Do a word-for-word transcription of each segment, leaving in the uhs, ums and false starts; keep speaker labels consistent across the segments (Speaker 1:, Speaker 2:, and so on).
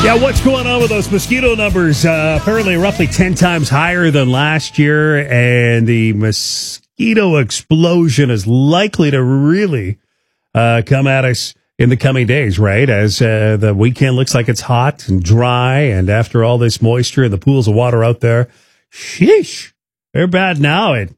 Speaker 1: Yeah, what's going on with those mosquito numbers? Uh, apparently roughly ten times higher than last year, and the mosquito explosion is likely to really uh, come at us in the coming days, right? As uh, the weekend looks like it's hot and dry, and after all this moisture and the pools of water out there, sheesh, they're bad now in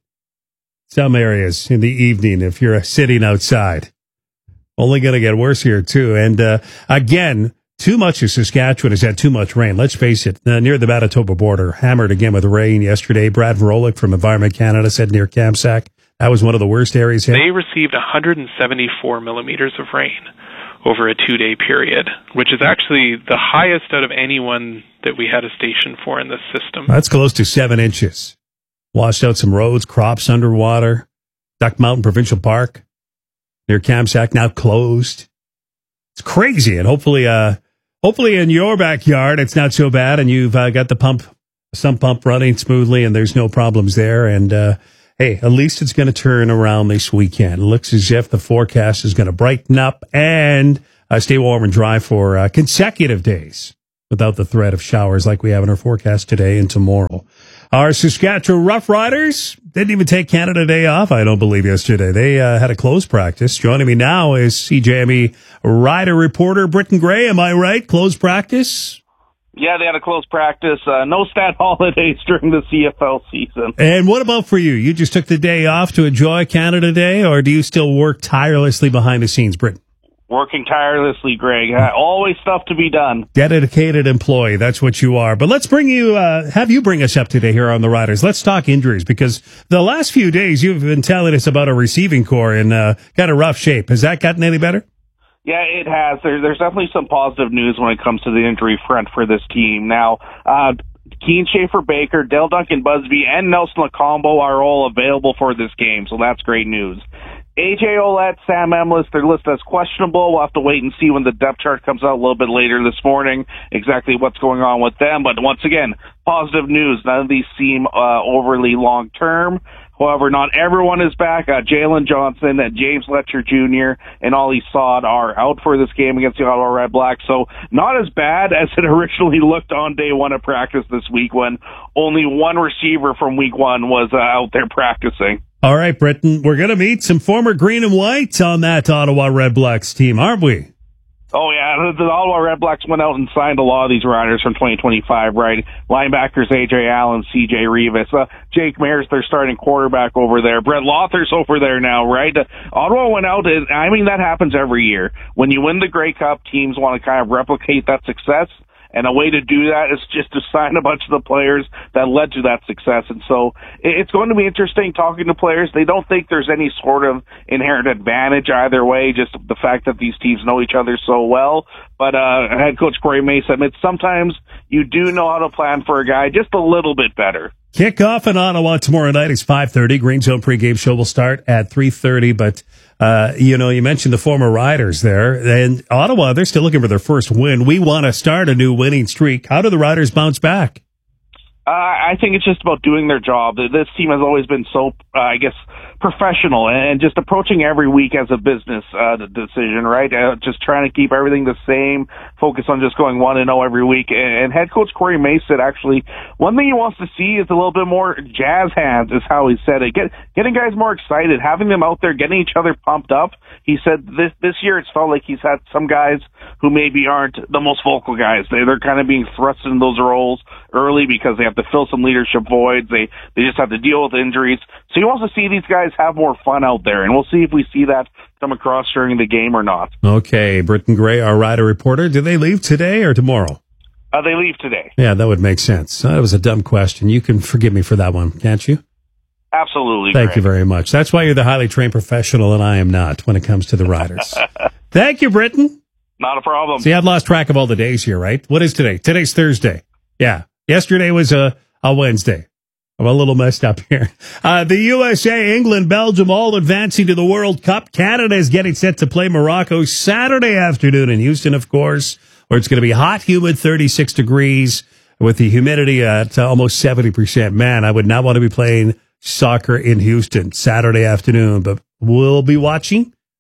Speaker 1: some areas in the evening if you're sitting outside. Only going to get worse here, too. And uh, again, too much of Saskatchewan has had too much rain. Let's face it, uh, near the Manitoba border, hammered again with rain yesterday. Brad Vrolick from Environment Canada said near Kamsack, that was one of the worst areas hit.
Speaker 2: They received one hundred seventy-four millimeters of rain over a two-day period, which is actually the highest out of anyone that we had a station for in this system.
Speaker 1: That's close to seven inches. Washed out some roads, crops underwater. Duck Mountain Provincial Park near Kamsack now closed. It's crazy, and hopefully, uh, hopefully in your backyard it's not so bad, and you've uh, got the pump, sump pump running smoothly, and there's no problems there. And uh, hey, at least it's going to turn around this weekend. It looks as if the forecast is going to brighten up and uh, stay warm and dry for uh, consecutive days without the threat of showers like we have in our forecast today and tomorrow. Our Saskatchewan Roughriders didn't even take Canada Day off, I don't believe, yesterday. They uh, had a closed practice. Joining me now is C J M E rider reporter Britton Gray. Am I right? Closed practice?
Speaker 3: Yeah, they had a closed practice. Uh, no stat holidays during the C F L season.
Speaker 1: And what about for you? You just took the day off to enjoy Canada Day, or do you still work tirelessly behind the scenes, Britton?
Speaker 3: Working tirelessly, Greg. Uh, always stuff to be done.
Speaker 1: Dedicated employee. That's what you are. But let's bring you, uh, have you bring us up today here on the Riders. Let's talk injuries, because the last few days you've been telling us about a receiving core in uh, kind of rough shape. Has that gotten any better?
Speaker 3: Yeah, it has. There, there's definitely some positive news when it comes to the injury front for this team. Now, uh, Keen Schaefer-Baker, Dale Duncan-Busby, and Nelson Lacombo are all available for this game, so that's great news. A J Olette, Sam Emlis, they're listed as questionable. We'll have to wait and see when the depth chart comes out a little bit later this morning, exactly what's going on with them. But once again, positive news. None of these seem uh, overly long-term. However, not everyone is back. Uh, Jalen Johnson and James Letcher Junior and Ollie Sod are out for this game against the Ottawa Red Blacks. So not as bad as it originally looked on day one of practice this week, when only one receiver from week one was uh, out there practicing.
Speaker 1: All right, Britton, we're going to meet some former green and white on that Ottawa Red Blacks team, aren't we?
Speaker 3: Oh, yeah, the Ottawa Red Blacks went out and signed a lot of these riders from twenty twenty-five, right? Linebackers A J Allen, C J Rivas, uh, Jake Mayers, their starting quarterback over there. Brett Lothers over there now, right? Uh, Ottawa went out, and I mean, that happens every year. When you win the Grey Cup, teams want to kind of replicate that success. And a way to do that is just to sign a bunch of the players that led to that success. And so it's going to be interesting talking to players. They don't think there's any sort of inherent advantage either way, just the fact that these teams know each other so well. But uh, head coach Corey Mason admits sometimes you do know how to plan for a guy just a little bit better.
Speaker 1: Kickoff in Ottawa tomorrow night is five thirty. Green Zone pregame show will start at three thirty. But, uh, you know, you mentioned the former Riders there. And Ottawa, they're still looking for their first win. We want to start a new winning streak. How do the Riders bounce back?
Speaker 3: Uh, I think it's just about doing their job. This team has always been so, uh, I guess, professional and just approaching every week as a business uh, decision, right? Uh, just trying to keep everything the same, focus on just going one and zero every week. And, and head coach Corey Mason, actually, one thing he wants to see is a little bit more jazz hands, is how he said it. Get, getting guys more excited, having them out there, getting each other pumped up. He said this this year it's felt like he's had some guys who maybe aren't the most vocal guys. They, they're kind of being thrust into those roles early because they have to fill some leadership voids. They they just have to deal with injuries. So he wants to see these guys have more fun out there, and we'll see if we see that come across during the game or not.
Speaker 1: Okay, Britton Gray, our rider reporter. Do they leave today or tomorrow?
Speaker 3: Uh, they leave today.
Speaker 1: Yeah, that would make sense. That was a dumb question. You can forgive me for that one, can't you?
Speaker 3: Absolutely.
Speaker 1: Thank
Speaker 3: Greg.
Speaker 1: you very much. That's why you're the highly trained professional, and I am not when it comes to the riders. Thank you, Britton.
Speaker 3: Not a problem.
Speaker 1: See, I've lost track of all the days here, right? What is today? Today's Thursday. Yeah. Yesterday was a, a Wednesday. I'm a little messed up here. Uh, the U S A, England, Belgium all advancing to the World Cup. Canada is getting set to play Morocco Saturday afternoon in Houston, of course, where it's going to be hot, humid, thirty-six degrees with the humidity at uh, almost seventy percent. Man, I would not want to be playing soccer in Houston Saturday afternoon, but we'll be watching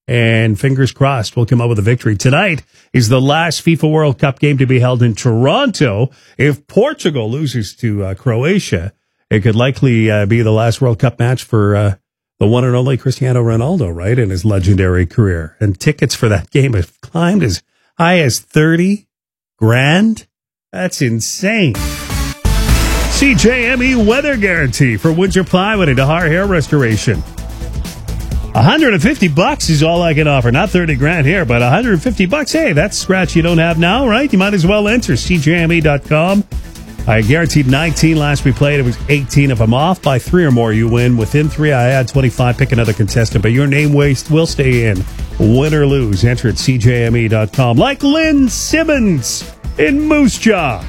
Speaker 1: And fingers crossed, we'll come up with a victory. Tonight is the last FIFA World Cup game to be held in Toronto. If Portugal loses to uh, Croatia, it could likely uh, be the last World Cup match for uh, the one and only Cristiano Ronaldo, right, in his legendary career. And tickets for that game have climbed as high as thirty grand. That's insane. C J M E weather guarantee for Windsor Plywood and Dahar Hair Restoration. one hundred fifty bucks is all I can offer. Not thirty grand here, but one hundred fifty bucks. Hey, that's scratch you don't have now, right? You might as well enter C J M E dot com. I guaranteed nineteen last we played. It was eighteen. If I'm off by three or more, you win. Within three, I add twenty-five. Pick another contestant, but your name waste will stay in. Win or lose, enter at C J M E dot com. Like Lynn Simmons in Moose Jaw.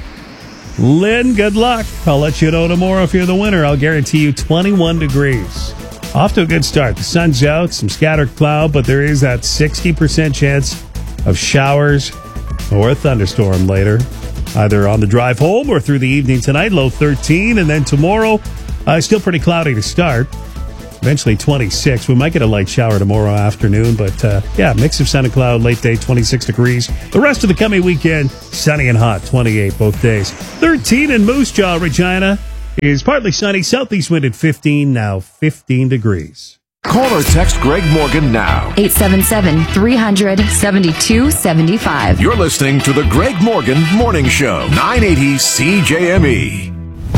Speaker 1: Lynn, good luck. I'll let you know tomorrow if you're the winner. I'll guarantee you twenty-one degrees. Off to a good start. The sun's out, some scattered cloud, but there is that sixty percent chance of showers or a thunderstorm later, either on the drive home or through the evening tonight. Low thirteen, and then tomorrow, uh, still pretty cloudy to start. Eventually twenty-six. We might get a light shower tomorrow afternoon, but uh, yeah, mix of sun and cloud, late day, twenty-six degrees. The rest of the coming weekend, sunny and hot, twenty-eight both days. thirteen in Moose Jaw, Regina. Is partly sunny, southeast wind at fifteen, now fifteen degrees.
Speaker 4: Call or text Greg Morgan now.
Speaker 5: eight seven seven, three hundred, seventy-two seventy-five.
Speaker 4: You're listening to the Greg Morgan Morning Show, nine eighty C J M E.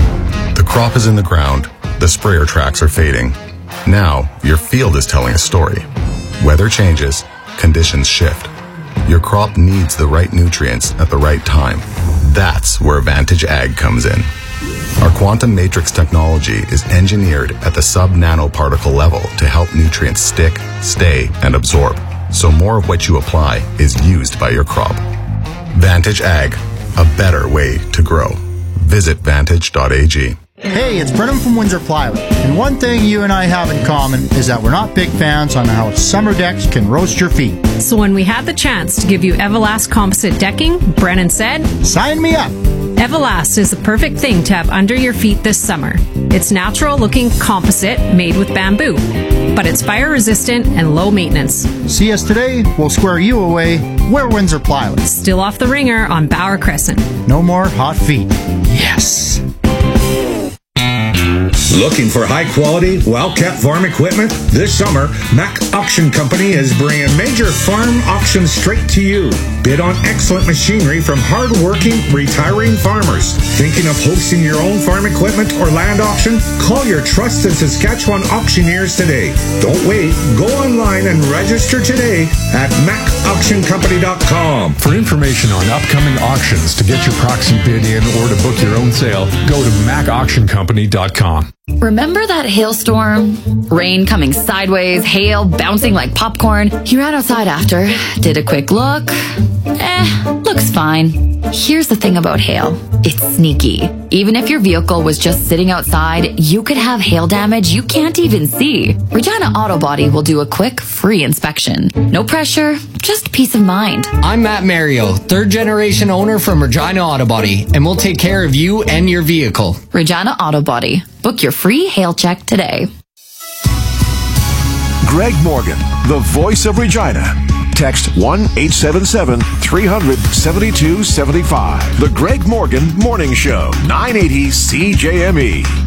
Speaker 6: The crop is in the ground. The sprayer tracks are fading. Now, your field is telling a story. Weather changes. Conditions shift. Your crop needs the right nutrients at the right time. That's where Vantage Ag comes in. Our quantum matrix technology is engineered at the sub-nanoparticle level to help nutrients stick, stay, and absorb, so more of what you apply is used by your crop. Vantage Ag, a better way to grow. Visit vantage dot a g.
Speaker 7: Hey, it's Brennan from Windsor Plywood, and one thing you and I have in common is that we're not big fans on how summer decks can roast your feet.
Speaker 8: So when we had the chance to give you Everlast composite decking, Brennan said,
Speaker 7: "Sign me up."
Speaker 8: Everlast is the perfect thing to have under your feet this summer. It's natural-looking composite made with bamboo, but it's fire-resistant and low maintenance.
Speaker 7: See us today, we'll square you away. We're Windsor Plywood.
Speaker 8: Still off the ringer on Bauer Crescent.
Speaker 7: No more hot feet. Yes.
Speaker 9: Looking for high-quality, well-kept farm equipment? This summer, Mack Auction Company is bringing major farm auctions straight to you. Bid on excellent machinery from hard-working, retiring farmers. Thinking of hosting your own farm equipment or land auction? Call your trusted Saskatchewan auctioneers today. Don't wait. Go online and register today at mack auction company dot com.
Speaker 10: For information on upcoming auctions, to get your proxy bid in, or to book your own sale, go to mack auction company dot com.
Speaker 5: Remember that hailstorm? Rain coming sideways, hail bouncing like popcorn. You ran outside after, did a quick look. Eh, looks fine. Here's the thing about hail. It's sneaky. Even if your vehicle was just sitting outside, you could have hail damage you can't even see. Regina Auto Body will do a quick, free inspection. No pressure, just peace of mind.
Speaker 11: I'm Matt Mario, third generation owner from Regina Auto Body, and we'll take care of you and your vehicle.
Speaker 5: Regina Auto Body. Book your free hail check today.
Speaker 4: Greg Morgan, the voice of Regina. Text one eight seven seven, three hundred, seventy-two seventy-five. The Greg Morgan Morning Show, nine eighty C J M E.